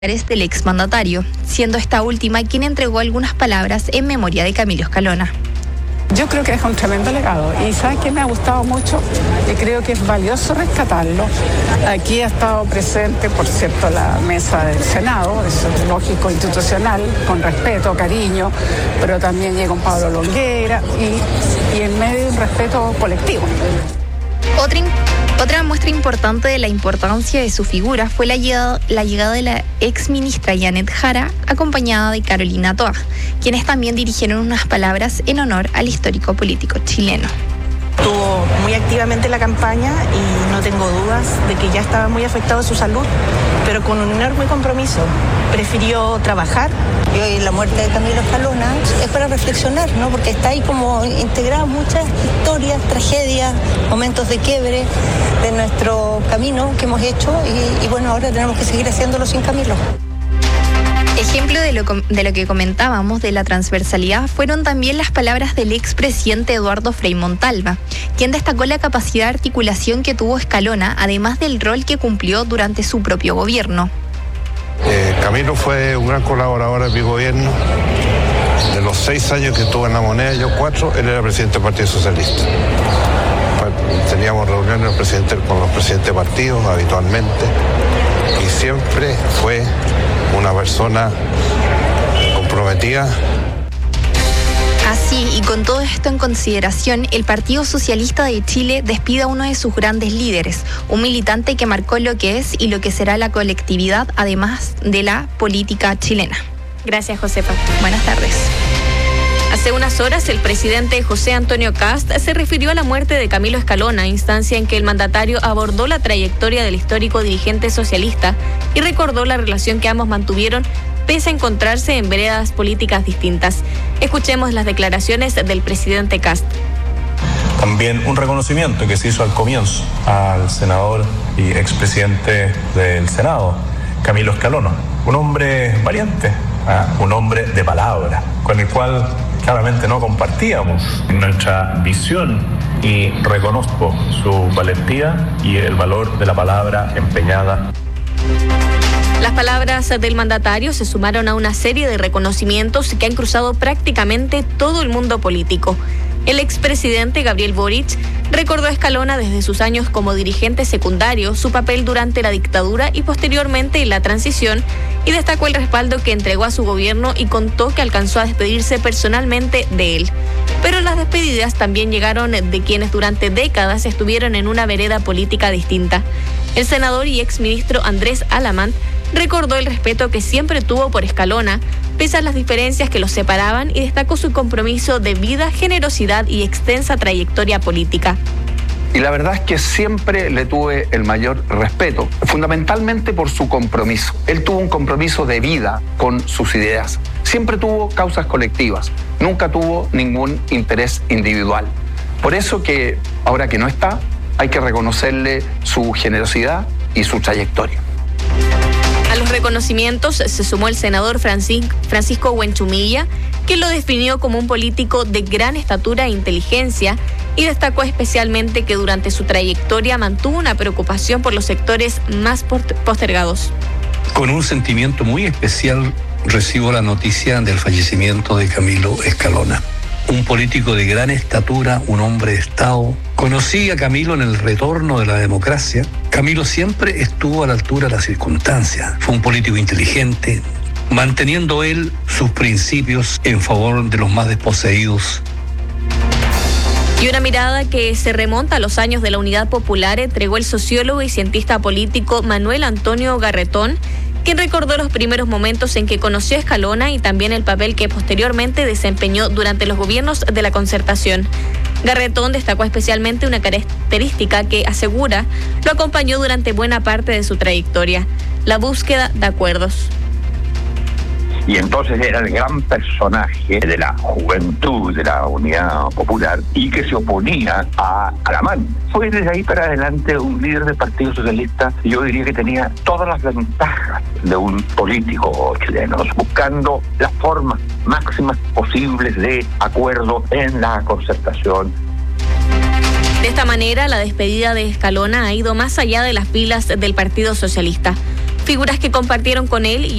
del exmandatario, siendo esta última quien entregó algunas palabras en memoria de Camilo Escalona. Yo creo que es un tremendo legado y ¿sabes qué me ha gustado mucho? Y creo que es valioso rescatarlo. Aquí ha estado presente, por cierto, la mesa del Senado, eso es lógico, institucional, con respeto, cariño, pero también llegó Pablo Longueira y en medio de un respeto colectivo. Otra muestra importante de la importancia de su figura fue la llegada de la exministra Janet Jara, acompañada de Carolina Toa, quienes también dirigieron unas palabras en honor al histórico político chileno. Estuvo muy activamente en la campaña y no tengo dudas de que ya estaba muy afectado su salud, pero con un enorme compromiso. Prefirió trabajar. Y hoy la muerte de Camilo Escalona es para reflexionar, ¿no? Porque está ahí como integrada muchas historias, tragedias, momentos de quiebre de nuestro camino que hemos hecho y bueno, ahora tenemos que seguir haciéndolo sin Camilo. Ejemplo de lo que comentábamos de la transversalidad fueron también las palabras del expresidente Eduardo Frei Montalva, quien destacó la capacidad de articulación que tuvo Escalona, además del rol que cumplió durante su propio gobierno. Camilo fue un gran colaborador de mi gobierno. De los 6 años que estuve en La Moneda, yo 4, él era presidente del Partido Socialista. Teníamos reuniones con los presidentes de partidos habitualmente y siempre fue una persona comprometida. Así, y con todo esto en consideración, el Partido Socialista de Chile despide a uno de sus grandes líderes, un militante que marcó lo que es y lo que será la colectividad, además de la política chilena. Gracias, Josefa. Buenas tardes. Hace unas horas, el presidente José Antonio Kast se refirió a la muerte de Camilo Escalona, instancia en que el mandatario abordó la trayectoria del histórico dirigente socialista y recordó la relación que ambos mantuvieron pese a encontrarse en veredas políticas distintas. Escuchemos las declaraciones del presidente Kast. También un reconocimiento que se hizo al comienzo al senador y expresidente del Senado, Camilo Escalona, un hombre valiente, un hombre de palabra, con el cual claramente no compartíamos nuestra visión y reconozco su valentía y el valor de la palabra empeñada. Las palabras del mandatario se sumaron a una serie de reconocimientos que han cruzado prácticamente todo el mundo político. El expresidente Gabriel Boric recordó a Escalona desde sus años como dirigente secundario, su papel durante la dictadura y posteriormente en la transición, y destacó el respaldo que entregó a su gobierno y contó que alcanzó a despedirse personalmente de él. Pero las despedidas también llegaron de quienes durante décadas estuvieron en una vereda política distinta. El senador y exministro Andrés Alamán recordó el respeto que siempre tuvo por Escalona, pese a las diferencias que los separaban, y destacó su compromiso de vida, generosidad y extensa trayectoria política. Y la verdad es que siempre le tuve el mayor respeto, fundamentalmente por su compromiso. Él tuvo un compromiso de vida con sus ideas. Siempre tuvo causas colectivas, nunca tuvo ningún interés individual. Por eso que ahora que no está, hay que reconocerle su generosidad y su trayectoria. A los reconocimientos se sumó el senador Francisco Huenchumilla, que lo definió como un político de gran estatura e inteligencia y destacó especialmente que durante su trayectoria mantuvo una preocupación por los sectores más postergados. Con un sentimiento muy especial recibo la noticia del fallecimiento de Camilo Escalona. Un político de gran estatura, un hombre de Estado. Conocí a Camilo en el retorno de la democracia. Camilo siempre estuvo a la altura de las circunstancias. Fue un político inteligente, manteniendo él sus principios en favor de los más desposeídos. Y una mirada que se remonta a los años de la Unidad Popular entregó el sociólogo y cientista político Manuel Antonio Garretón, quien recordó los primeros momentos en que conoció a Escalona y también el papel que posteriormente desempeñó durante los gobiernos de la Concertación. Garretón destacó especialmente una característica que, asegura, lo acompañó durante buena parte de su trayectoria: la búsqueda de acuerdos. Y entonces era el gran personaje de la juventud de la Unidad Popular y que se oponía a Alamán. Fue desde ahí para adelante un líder del Partido Socialista, yo diría que tenía todas las ventajas de un político chileno, buscando las formas máximas posibles de acuerdo en la concertación. De esta manera, la despedida de Escalona ha ido más allá de las filas del Partido Socialista. Figuras que compartieron con él y